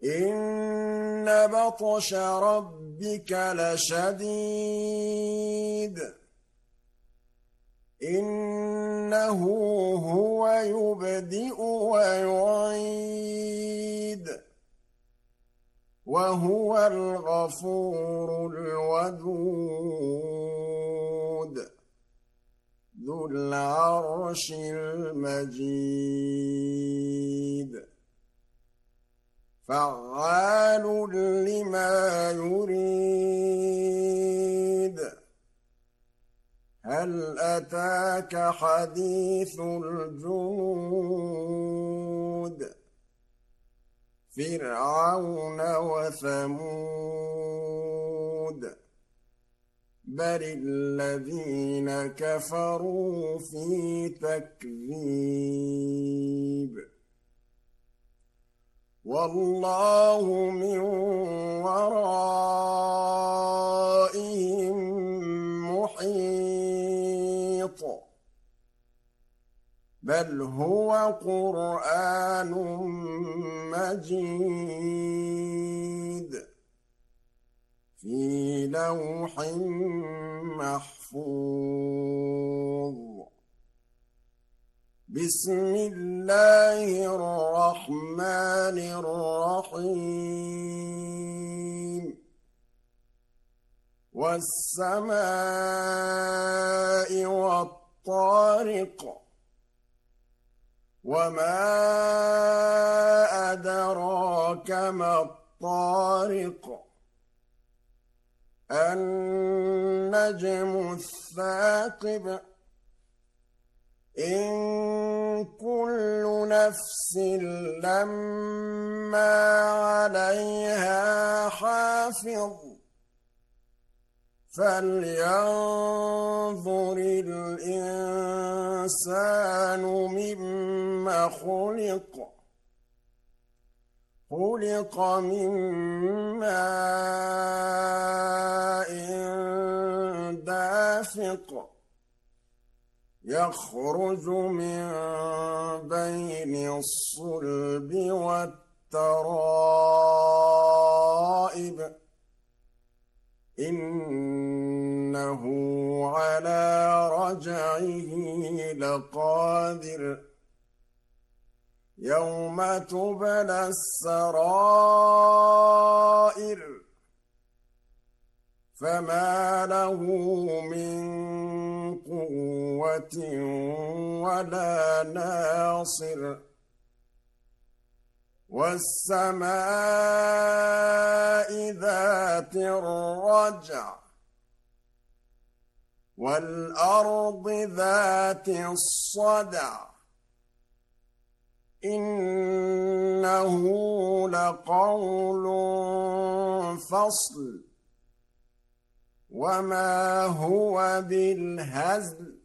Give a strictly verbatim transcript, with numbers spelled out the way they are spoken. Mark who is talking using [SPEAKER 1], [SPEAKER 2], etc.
[SPEAKER 1] إن بطش ربك لشديد إنه هو يبدئ ويعيد وهو الغفور الودود ذو العرش المجيد فعال لما يريد هل أتاك حديث الجنود فرعون وثمود بل الذين كفروا في تكذيب والله من ورائهم محيط بل هو قرآن مجيد في لوح محفوظ بسم الله الرحمن الرحيم والسماء والطارق وما أدراك ما الطارق النجم الثاقب إن كل نفس لما عليها حافظ فلينظر الإنسان مما خلق خلق من ماء دافق يخرج من بين الصلب والترائب إنه على رجعه لقادر يوم تبلى السرائر فما له من قوة ولا ناصر والسماء ذات الرجع والأرض ذات الصدع إنه لقول فصل وما هو بالهزل